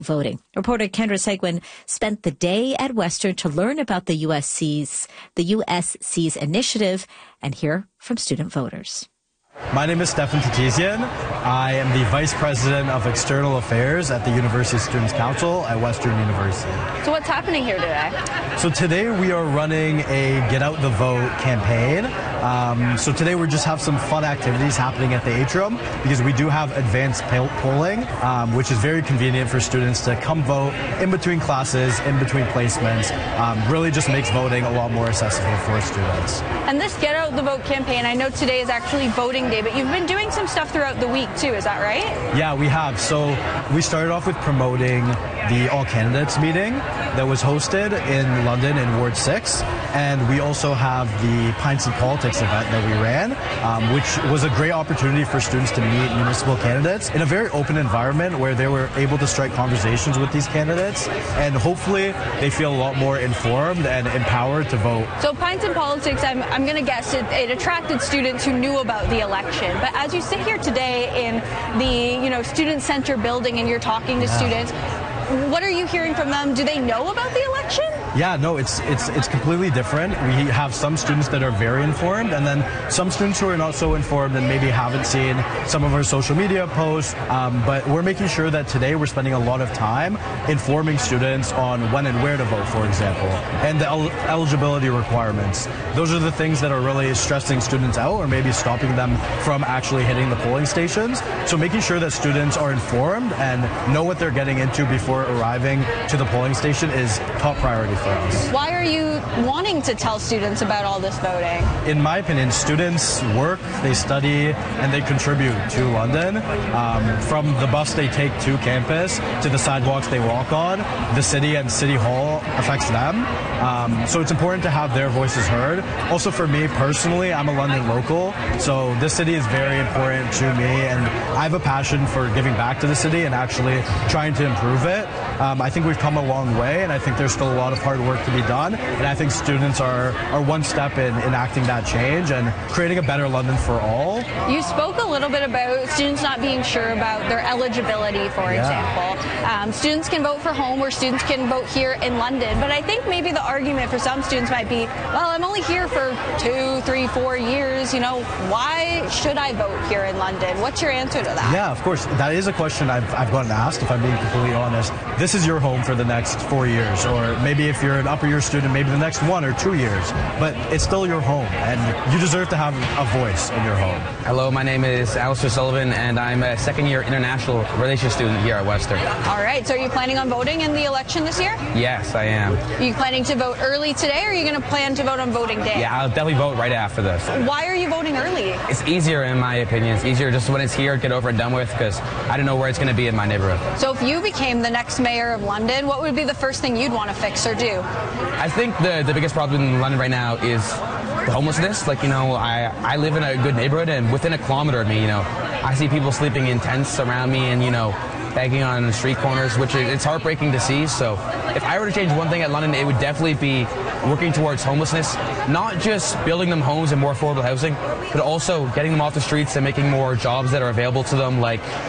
voting. Reporter Kendra Seguin spent the day at Western to learn about the USC's initiative and hear from student voters. My name is Stefan Tatizian. I am the Vice President of External Affairs at the University Students' Council at Western University. So what's happening here today? So today we are running a Get Out the Vote campaign. So today we just have some fun activities happening at the atrium because we do have advanced polling, which is very convenient for students to come vote in between classes, in between placements. Really just makes voting a lot more accessible for students. And this Get Out the Vote campaign, I know today is actually voting day, but you've been doing some stuff throughout the week too, is that right? Yeah, we have. So we started off with promoting the All Candidates meeting that was hosted in London in Ward 6. And we also have the Pints and Politics event that we ran, which was a great opportunity for students to meet municipal candidates in a very open environment where they were able to strike conversations with these candidates. And hopefully they feel a lot more informed and empowered to vote. So Pints and Politics, I'm going to guess it attracted students who knew about the election. But as you sit here today in the student center building and you're talking to students, what are you hearing from them? Do they know about the election? Yeah, no, it's completely different. We have some students that are very informed, and then some students who are not so informed and maybe haven't seen some of our social media posts. But we're making sure that today we're spending a lot of time informing students on when and where to vote, for example, and the eligibility requirements. Those are the things that are really stressing students out or maybe stopping them from actually hitting the polling stations. So making sure that students are informed and know what they're getting into before arriving to the polling station is top priority for us. Why are you wanting to tell students about all this voting? In my opinion, students work, they study, and they contribute to London. From the bus they take to campus, to the sidewalks they walk on, the city and City Hall affects them. So it's important to have their voices heard. Also for me personally, I'm a London local, so this city is very important to me, and I have a passion for giving back to the city and actually trying to improve it. I think we've come a long way, and I think there's still a lot of hard work to be done, and I think students are one step in enacting that change and creating a better London for all. You spoke a little bit about students not being sure about their eligibility, for example. Students can vote for home or students can vote here in London, but I think maybe the argument for some students might be, well, I'm only here for 2, 3, 4 years, why should I vote here in London? What's your answer to that? Yeah, of course. That is a question I've gotten asked, if I'm being completely honest. This is your home for the next 4 years, or maybe if you're an upper year student, maybe the next 1 or 2 years, but it's still your home, and you deserve to have a voice in your home. Hello, my name is Alistair Sullivan, and I'm a second-year international relations student here at Western. All right, so are you planning on voting in the election this year? Yes, I am. Are you planning to vote early today, or are you going to plan to vote on voting day? Yeah, I'll definitely vote right after this. Why are you voting early? It's easier, in my opinion. It's easier just when it's here, get over and done with, because I don't know where it's going to be in my neighborhood. So if you became the next mayor of London, what would be the first thing you'd want to fix or do? I think the biggest problem in London right now is the homelessness. I live in a good neighborhood, and within a kilometer of me, I see people sleeping in tents around me and, begging on the street corners, which it's heartbreaking to see. So if I were to change one thing at London, it would definitely be working towards homelessness, not just building them homes and more affordable housing, but also getting them off the streets and making more jobs that are available to them,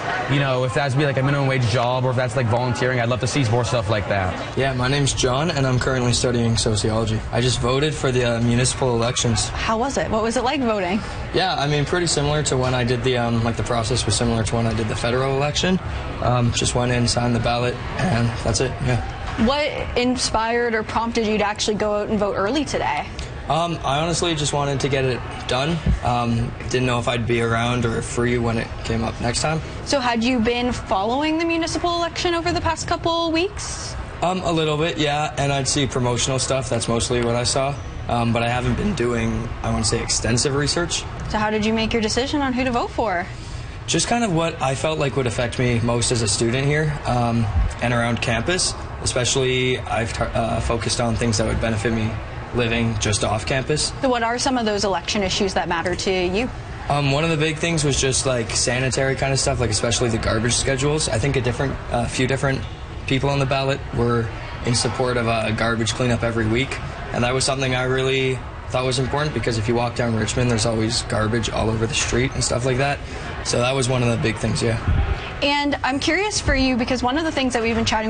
if that's be like a minimum wage job or if that's like volunteering. I'd love to see more stuff like that. Yeah, my name's John, and I'm currently studying sociology. I just voted for the municipal elections. How was it? What was it like voting? Yeah, pretty similar to when I did the process was similar to when I did the federal election. Just went in, signed the ballot, and that's it. Yeah. What inspired or prompted you to actually go out and vote early today? I honestly just wanted to get it done. Didn't know if I'd be around or free when it came up next time. So had you been following the municipal election over the past couple weeks? A little bit, yeah, and I'd see promotional stuff. That's mostly what I saw. But I haven't been doing, I wouldn't say extensive research. So how did you make your decision on who to vote for? Just kind of what I felt like would affect me most as a student here and around campus. Especially, I've focused on things that would benefit me living just off campus. So what are some of those election issues that matter to you? One of the big things was just sanitary kind of stuff, especially the garbage schedules. I think a few different people on the ballot were in support of garbage cleanup every week, and that was something I really thought was important because if you walk down Richmond, there's always garbage all over the street and stuff like that. So that was one of the big things, yeah. And I'm curious for you because one of the things that we've been chatting